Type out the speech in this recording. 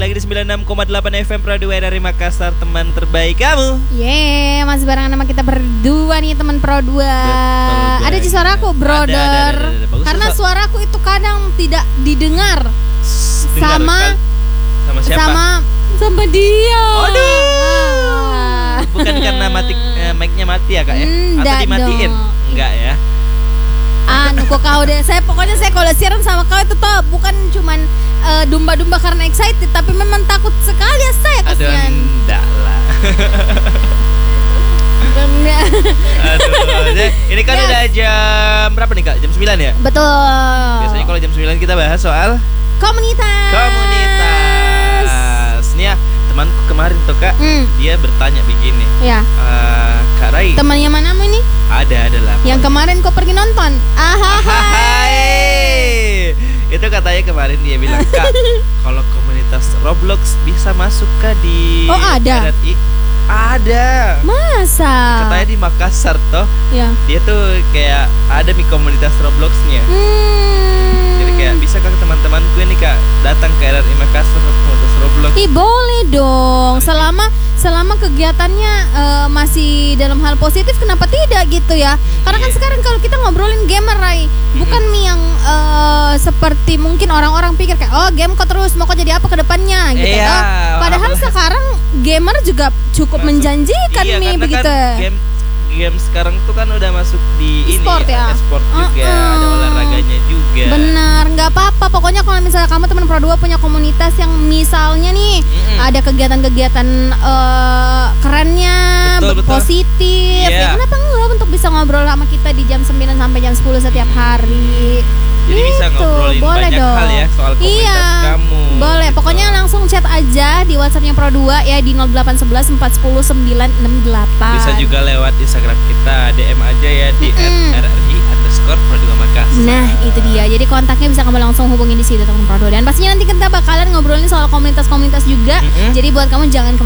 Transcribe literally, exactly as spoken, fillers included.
lagi di sembilan puluh enam koma delapan F M Pro dua dari Makassar, teman terbaik kamu. Yeay, masih barengan sama kita berdua nih teman Pro dua. Ada di suaraku, brother. Ada, ada, ada, ada, ada. Karena suaraku itu kadang tidak didengar. Dengar sama kan? Sama siapa? Sama sama dia. Aduh. Bukan karena mati eh, mic-nya mati ya, Kak ya? Atau dimatiin? Dong. Enggak ya. Anu kok kau deh. Saya pokoknya saya kalau siaran sama kau itu tuh bukan cuman uh, dumba-dumba karena excited, tapi memang takut sekali ya saya kasihan. Aduh, enggak lah. Aduh, ini kan yes. Udah jam berapa nih, Kak? Jam sembilan ya? Betul. Biasanya kalau jam sembilan kita bahas soal komunitas. Komunitas. Nih ya, temanku kemarin tuh, Kak, hmm. dia bertanya begini. Ya. Uh, Kak Rai. Temannya manamu ini? Ada, ada lah. Yang kemarin kau pergi nonton. Ahahai. Itu katanya kemarin dia bilang, Kak, kalau komunitas Roblox bisa masuk Kak di Oh, ada. R R I. Ada. Masa? Katanya di Makassar toh. Ya. Dia tuh kayak ada nih komunitas Robloxnya. Hmm. Jadi kayak bisa Kak teman-temanku ini Kak datang ke R R I Makassar komunitas Roblox. Ih, boleh dong. Selama selama kegiatannya uh, masih dalam hal positif, kenapa tidak gitu ya? Karena kan sekarang kalau kita ngobrolin gamer, Rai, bukan nih yang uh, seperti mungkin orang-orang pikir kayak oh game kok terus mau kok jadi apa ke depannya gitu. Iya, oh, padahal sekarang gamer juga cukup masuk, menjanjikan iya, nih begitu. Kan game game sekarang tuh kan udah masuk di e-sport ini ya, e-sport juga, uh -uh. ada olahraganya juga. Benar, nggak apa-apa. Pokoknya kalau misalnya kamu teman Pro dua punya komunitas yang misalnya nih mm-mm. ada kegiatan-kegiatan uh, kerennya, betul, betul. positif, yeah. ya kenapa enggak untuk bisa ngobrol sama kita di jam sembilan sampai jam sepuluh setiap hari. Jadi gitu. Bisa ngobrolin boleh banyak dong. hal ya soal komunitas iya, kamu. Boleh, gitu. Pokoknya langsung chat aja di WhatsAppnya Pro dua ya di nol delapan satu satu empat satu nol sembilan enam delapan. Bisa juga lewat Instagram kita, D M aja ya di mm-hmm. R R I underscore Pro dua Makassar. Nah itu dia, jadi kontaknya bisa kamu langsung hubungin di situ teman Pro dua. Dan pastinya nanti kita bakalan ngobrolin soal komunitas-komunitas juga. Mm-hmm. Jadi buat kamu jangan kemana